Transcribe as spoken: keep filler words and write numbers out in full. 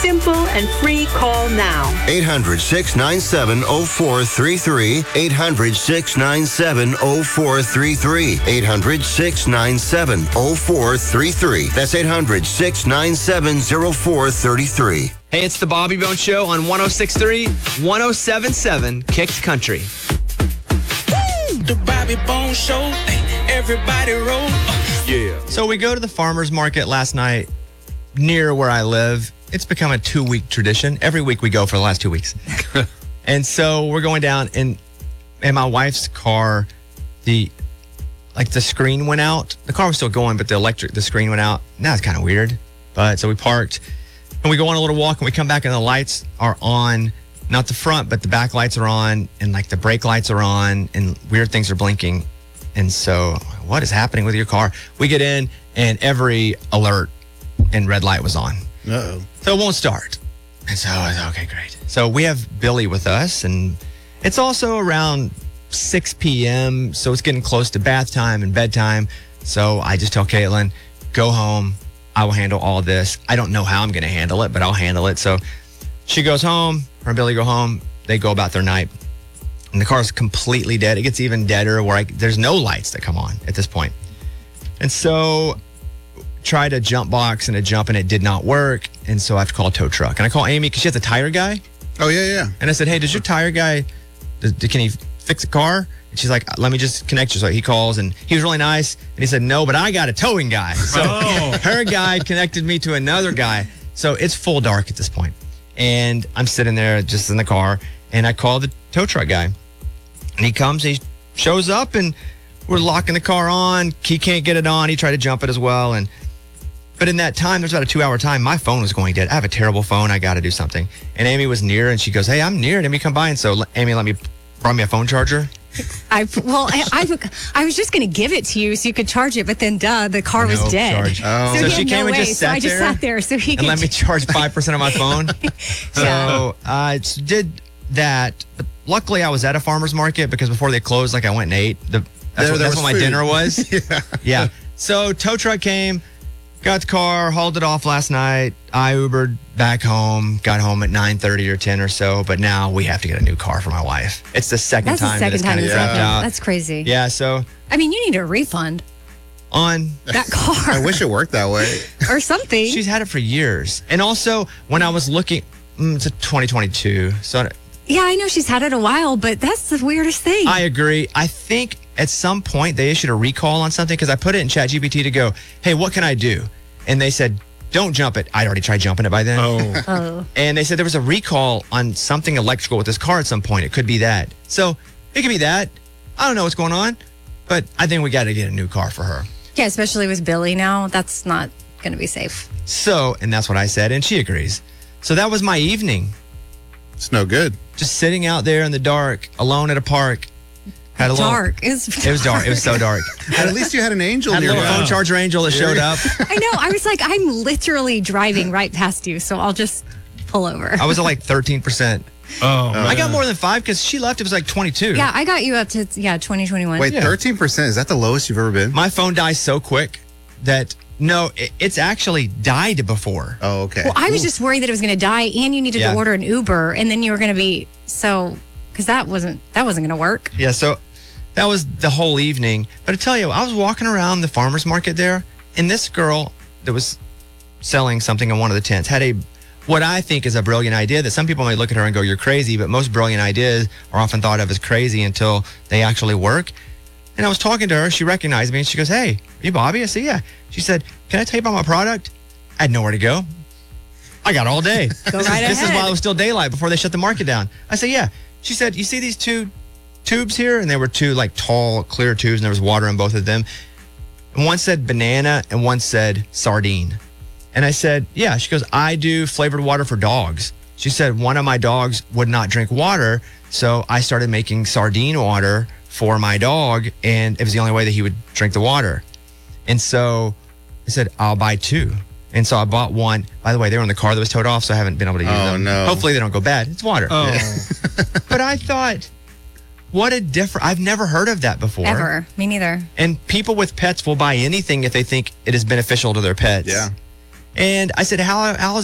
simple and free. Call now. eight hundred, six nine seven, oh four three three. eight hundred, six nine seven, oh four three three. eight hundred, six nine seven, oh four three three. That's eight hundred, six nine seven, oh four three three. Hey, it's the Bobby Bone Show on one oh six point three, one oh seven point seven Kicks Country. The Bobby Bone Show, everybody roll. Yeah. So we go to the farmer's market last night near where I live. It's become a two-week tradition. Every week we go for the last two weeks. And so we're going down, and in my wife's car, the like the screen went out. The car was still going, but the electric, the screen went out. Now it's kind of weird. But so we parked, and we go on a little walk, and we come back, and the lights are on. Not the front, but the back lights are on, and like the brake lights are on, and weird things are blinking. And so, what is happening with your car? We get in, and every alert and red light was on. Uh-oh. So it won't start. And so I was, okay, great. So we have Billy with us, and it's also around six p.m., so it's getting close to bath time and bedtime. So I just tell Caitlin, go home. I will handle all this. I don't know how I'm going to handle it, but I'll handle it. So she goes home. Her and Billy go home. They go about their night. And the car's completely dead. It gets even deader where I, there's no lights that come on at this point. And so tried a jump box and a jump, and it did not work. And so I have to call a tow truck. And I call Amy because she has a tire guy. Oh, yeah, yeah. And I said, hey, does your tire guy, does, can he fix a car? And she's like, let me just connect you. So he calls, and he was really nice. And he said, no, but I got a towing guy. So Oh. her guy connected me to another guy. So it's full dark at this point. And I'm sitting there just in the car, and I call the tow truck guy. And he comes, he shows up, and we're locking the car on. He can't get it on. He tried to jump it as well. And But in that time, there's about a two-hour time, my phone was going dead. I have a terrible phone. I got to do something. And Amy was near, and she goes, hey, I'm near. Let me come by. And so Amy let me, brought me a phone charger. I well, I, I, I was just going to give it to you so you could charge it, but then duh, the car was No dead. charge. Oh. So, So he she had came no and way. just so sat I just there sat there so he And could. let me charge five percent of my phone. So I uh, did that. But luckily, I was at a farmer's market because before they closed, like I went and ate. The, that's There- what, there that's was what my food. dinner was. Yeah. Yeah. So tow truck came, got the car, hauled it off last night. I Ubered back home, got home at nine thirty or ten or so. But now we have to get a new car for my wife. It's the second That's the time second that it's time kind of it's dropped happened. out. That's crazy. Yeah. So I mean, you need a refund. on. That car. I wish it worked that way. or something. She's had it for years. And also, when I was looking, mm, it's a twenty twenty-two. So yeah, I know she's had it a while, but that's the weirdest thing. I agree. I think at some point they issued a recall on something because I put it in ChatGPT to go, hey, what can I do? And they said, don't jump it. I'd already tried jumping it by then. Oh. oh. And they said there was a recall on something electrical with this car at some point. It could be that. So it could be that. I don't know what's going on, but I think we got to get a new car for her. Yeah, especially with Billy now. That's not going to be safe. So, and that's what I said, and she agrees. So that was my evening. It's no good. Just sitting out there in the dark, alone at a park. Had a little, Dark. It was, It was dark. It was so dark. At least you had an angel Had a near little you. phone charger angel that showed up. I know. I was like, I'm literally driving right past you, so I'll just pull over. I was at like thirteen percent. Oh, I got more than five because she left. It was like twenty-two. yeah, I got you up to, yeah, twenty twenty-one. Wait, Yeah. thirteen percent? Is that the lowest you've ever been? My phone dies so quick that, no, it, it's actually died before. Oh, okay. Well, I was just worried that it was going to die, and you needed Yeah. to order an Uber, and then you were going to be so because that wasn't that wasn't going to work. Yeah, so that was the whole evening. But I tell you, I was walking around the farmer's market there, and this girl that was selling something in one of the tents had a what I think is a brilliant idea that some people might look at her and go, you're crazy, but most brilliant ideas are often thought of as crazy until they actually work. And I was talking to her, she recognized me, and she goes, hey, are you Bobby? I said, yeah. She said, can I tell you about my product? I had nowhere to go. I got all day. Go this, right is, this is ahead. while it was still daylight before they shut the market down. I said, yeah. She said, you see these two tubes here? And there were two like tall, clear tubes, and there was water in both of them. And one said banana and one said sardine. And I said, yeah. She goes, I do flavored water for dogs. She said, one of my dogs would not drink water, so I started making sardine water for my dog, and it was the only way that he would drink the water. And so I said, I'll buy two. And so I bought one. By the way, they were in the car that was towed off, so I haven't been able to use Oh, them. no. Hopefully they don't go bad. It's water. Oh. But I thought, what a different, I've never heard of that before. Ever. Me neither. And people with pets will buy anything if they think it is beneficial to their pets. Yeah. And I said, how, how is